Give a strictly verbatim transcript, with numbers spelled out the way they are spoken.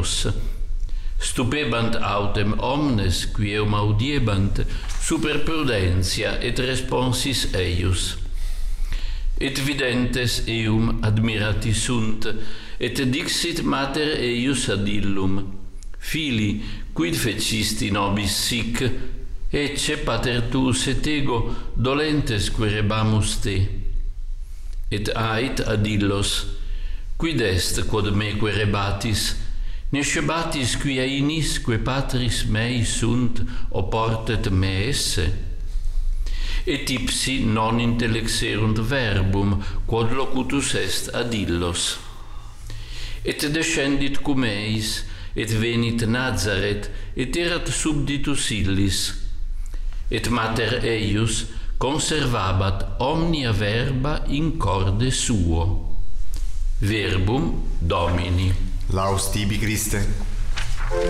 eius. Stupebant autem omnes qui eum audiebant super prudentia et responsis eius. Et videntes eum admirati sunt, et dixit mater eius ad illum: Fili, quid fecisti nobis sic? Ecce pater tuus et ego dolentes querebamus te. Et ait ad illos: Quid est quod me querebatis? Nescebatis quia inisque patris mei sunt, oportet me esse? Et ipsi non intellexerunt verbum, quod locutus est ad illos. Et descendit cum eis, et venit Nazaret, et erat subditus illis. Et mater eius conservabat omnia verba in corde suo. Verbum Domini. Laus tibi, Christe.